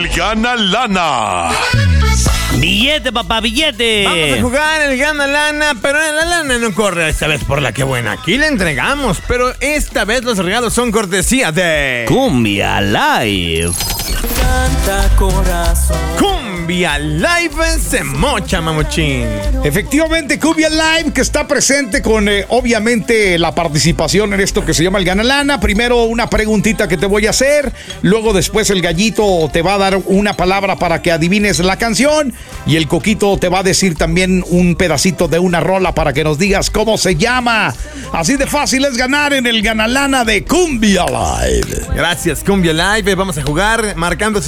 Gana Lana. Billete, papá, billete. Vamos a jugar el Gana Lana, pero la lana no corre esta vez por la que buena. Aquí la entregamos, pero esta vez los regalos son cortesía de Cumbia Live. Canta corazón. Cumbia Live se mocha, mamuchín. Efectivamente, Cumbia Live, que está presente con, obviamente, la participación en esto que se llama el Gana Lana. Primero una preguntita que te voy a hacer, luego después el gallito te va a dar una palabra para que adivines la canción y el coquito te va a decir también un pedacito de una rola para que nos digas cómo se llama. Así de fácil es ganar en el Gana Lana de Cumbia Live. Gracias, Cumbia Live. Vamos a jugar marcando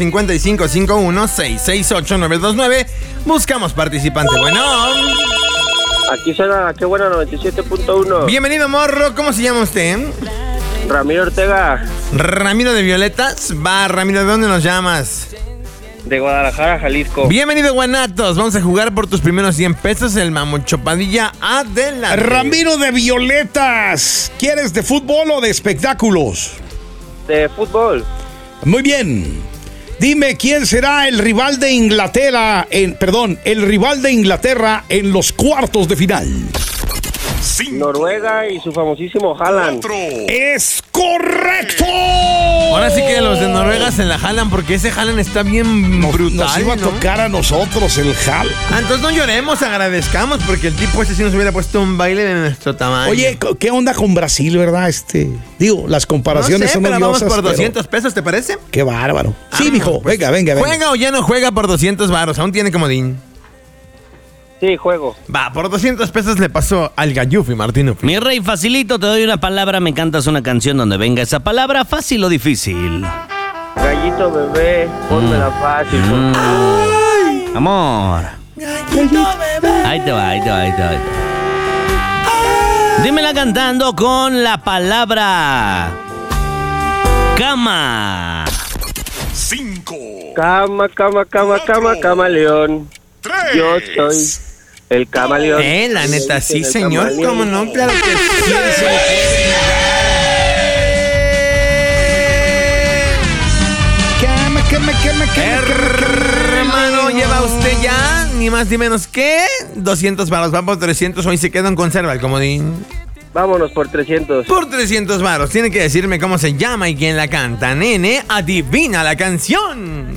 5551-668-929. Buscamos participante. Bueno. Aquí suena, qué buena, 97.1. Bienvenido, morro. ¿Cómo se llama usted? Ramiro Ortega. Ramiro de Violetas. Va, Ramiro, ¿de dónde nos llamas? De Guadalajara, Jalisco. Bienvenido, Guanatos. Vamos a jugar por tus primeros 100 pesos. El Mamucho Padilla, adelante. Ramiro de Violetas, ¿quieres de fútbol o de espectáculos? De fútbol. Muy bien. Dime quién será el rival de Inglaterra en los cuartos de final. Noruega y su famosísimo Haaland. ¡Es correcto! Ahora sí que los de Noruega se la jalan porque ese Haaland está bien brutal. Nos iba a ¿no? tocar a nosotros el Haaland. Entonces no lloremos, agradezcamos porque el tipo ese sí nos hubiera puesto un baile de nuestro tamaño. Oye, ¿qué onda con Brasil, verdad? Digo, las comparaciones no sé, son pero odiosas. vamos por 200 pesos, ¿te parece? Qué bárbaro. Sí, mijo, pues, venga. ¿Juega o ya no juega por 200 varos? Aún tiene comodín. Sí, juego. Va, por 200 pesos le pasó al Gallufi, Martín. Mi rey, facilito, te doy una palabra, me cantas una canción donde venga esa palabra, fácil o difícil. Gallito bebé, pónmela fácil. Amor. Ahí te va. Dímela cantando con la palabra cama. 5. Cama, camaleón. 3. Yo soy el camaleón. La neta, sí, señor. camaleón. ¿Cómo no? Claro que sí. Hermano, lleva usted ya, ni más ni menos que 200 varos. Vamos por 300, hoy se queda en conserva el comodín. Vámonos por 300. Por 300 varos, tiene que decirme cómo se llama y quién la canta. Nene, adivina la canción.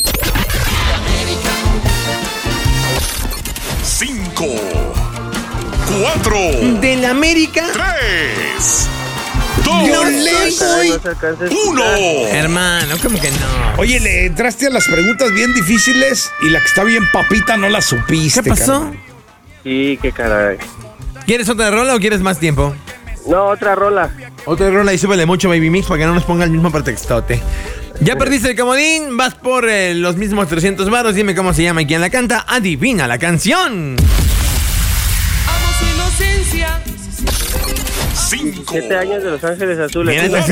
5. 4. Del América. 3. No 2. le doy. 1. Hermano, ¿cómo que no? Oye, le entraste a las preguntas bien difíciles y la que está bien papita no la supiste. ¿Qué pasó? carnal. Sí, qué caray. ¿Quieres otra rola o quieres más tiempo? No, otra rola. Otra rola y súbele mucho, Baby Mix, para que no nos ponga el mismo pretextote. Ya perdiste el comodín, vas por los mismos 300 varos. Dime cómo se llama y quién la canta. Adivina la canción. Amo su inocencia. 5. 7 años de Los Ángeles Azules. Mira,